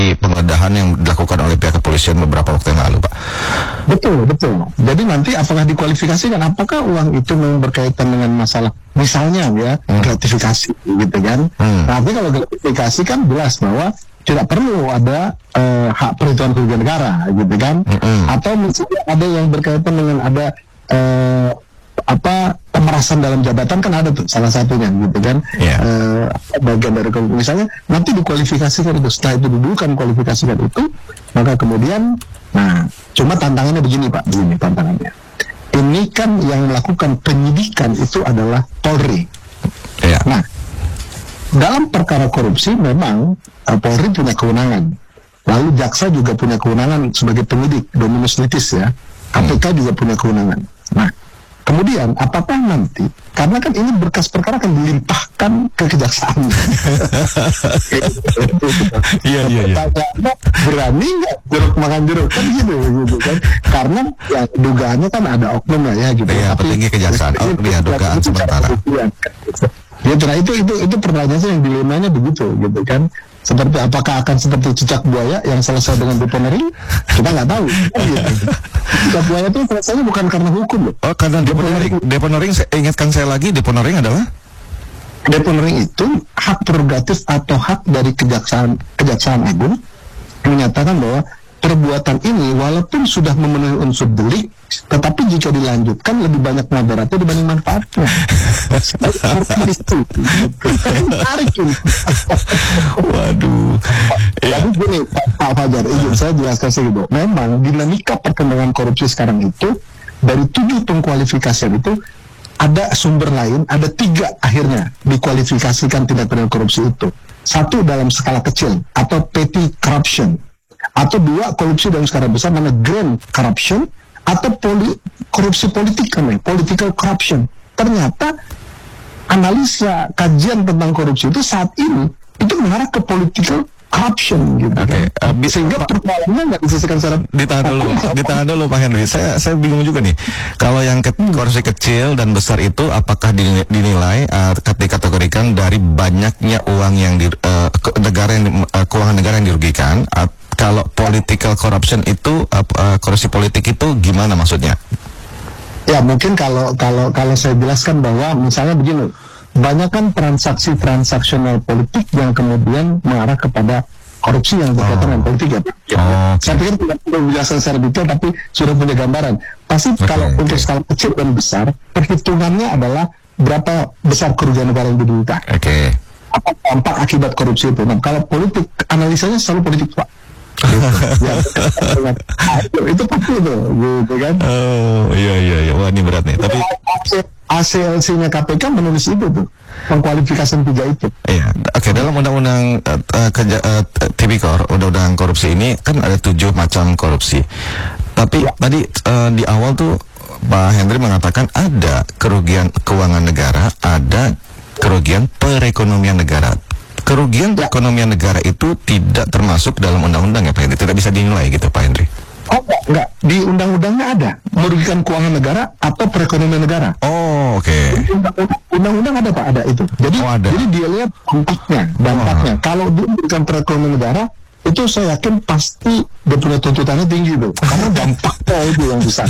penggeledahan yang dilakukan oleh pihak kepolisian beberapa waktu yang lalu, Pak. Betul. Jadi nanti apakah dikualifikasikan, apakah uang itu memang berkaitan dengan masalah, misalnya ya, gratifikasi gitu kan. Tapi kalau gratifikasi kan jelas bahwa tidak perlu ada hak perhitungan kerugian negara gitu kan. Atau misalnya ada yang berkaitan dengan ada pemerasan dalam jabatan, kan ada tuh salah satunya gitu kan. Bagian dari misalnya nanti dikualifikasikan itu, setelah itu didudukan kualifikasikan itu, maka kemudian cuma tantangannya begini Pak, begini tantangannya. Ini kan yang melakukan penyidikan itu adalah Polri. Nah, dalam perkara korupsi memang Polri punya kewenangan, lalu jaksa juga punya kewenangan sebagai penyidik, dominus litis ya, KPK juga punya kewenangan. Nah, kemudian apakah nanti, karena kan ini berkas perkara kan dilimpahkan ke kejaksaan. Iya. Berani nggak jeruk makan jeruk kan gitu kan? Karena ya dugaannya kan ada oknum lah ya gitu. Iya, petinggi kejaksaan. Dugaan sementara. Ya, nah itu pertanyaannya yang dilemanya begitu gitu kan. Seperti apakah akan seperti cicak buaya yang selesai dengan deponering? Kita nggak tahu. Cicak buaya itu selesainya bukan karena hukum loh. Oh, karena deponering. Ingatkan saya lagi, deponering adalah? Deponering itu hak prerogatif atau hak dari Kejaksaan Agung menyatakan bahwa perbuatan ini walaupun sudah memenuhi unsur delik, tetapi jika dilanjutkan lebih banyak mudaratnya dibanding manfaatnya. Tarik ini. Waduh. Jadi gini Pak Fajar, izin saya jelaskan sedikit. Memang dinamika perkembangan korupsi sekarang itu, dari 7 pengkualifikasian itu ada sumber lain, ada 3 akhirnya dikualifikasikan tindak pidana korupsi itu. 1 dalam skala kecil atau petty corruption, atau 2 korupsi dalam skala besar namanya grand corruption, atau korupsi politik namanya political corruption. Ternyata analisa kajian tentang korupsi itu saat ini itu mengarah ke political corruption gitu kan. Sehingga persoalannya nggak diselesaikan secara. Ditahan dulu Pak Henry. Saya bingung juga nih. Kalau yang korupsi kecil dan besar itu apakah dinilai dikategorikan dari banyaknya uang yang keuangan negara yang dirugikan? Kalau political corruption itu korupsi politik itu gimana maksudnya? Ya mungkin kalau saya jelaskan bahwa misalnya begini, banyak kan transaksi transaksional politik yang kemudian mengarah kepada korupsi yang berkaitan dengan politik ya. Saya pikir tidak perlu menjelaskan secara detail, tapi sudah punya gambaran. Pasti kalau untuk skala kecil dan besar, perhitungannya adalah berapa besar kerugian negara yang diderita. Apa dampak akibat korupsi itu. Nah, kalau politik, analisanya selalu politik Pak. Itu pasti itu, gitu kan? Iya. Wah, ini berat nih. Tapi ACLC-nya KPK menulis itu tuh, pengkualifikasian 3 itu. Iya, dalam undang-undang tipikor, undang-undang korupsi ini kan ada 7 macam korupsi. Tapi tadi di awal tuh Pak Henry mengatakan ada kerugian keuangan negara, ada kerugian perekonomian negara. Kerugian perekonomian negara itu tidak termasuk dalam undang-undang ya Pak Henry, tidak bisa dinilai gitu Pak Henry. Oh enggak, di undang-undangnya ada merugikan keuangan negara atau perekonomian negara. Oh, oke. Undang-undang ada Pak, ada itu. Jadi jadi dia lihat dampaknya. Kalau dia merugikan perekonomian negara, itu saya yakin pasti dia punya tuntutannya tinggi tuh, karena dampaknya itu yang besar.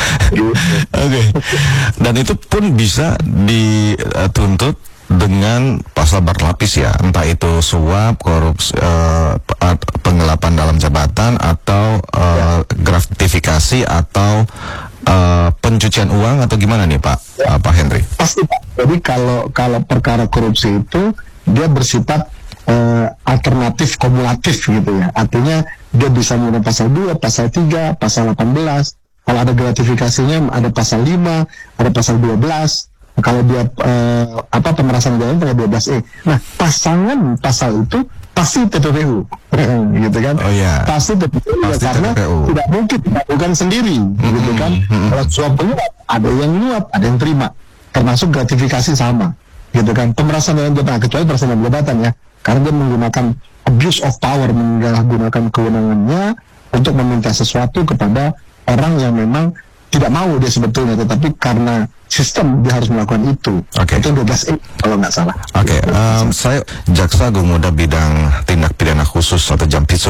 Dan itu pun bisa dituntut dengan pasal berlapis ya, entah itu suap, korupsi, penggelapan dalam jabatan, atau gratifikasi, atau pencucian uang, atau gimana nih Pak Henry? Pasti Pak. Jadi kalau perkara korupsi itu dia bersifat alternatif kumulatif gitu ya. Artinya dia bisa menggunakan pasal 2, pasal 3, pasal 18. Kalau ada gratifikasinya ada pasal 5, ada pasal 12. Kalau dia pemerasan jalan pada 12E. Nah, pasangan pasal itu pasti TPPU, gitu kan? Pasti TPPU karena tidak mungkin bukan sendiri, gitu kan? Kalau suap penyuap, ada yang nyuap, ada yang terima, termasuk gratifikasi sama, gitu kan? Pemerasan dalam jabatan, kecuali pemerasan dalam jabatan ya, karena dia menggunakan abuse of power, menggunakan kewenangannya untuk meminta sesuatu kepada orang yang memang tidak mau dia sebetulnya, tetapi karena sistem dia harus melakukan itu. Itu 12E kalau nggak salah. Saya Jaksa Agung Muda bidang tindak pidana khusus atau Jampisu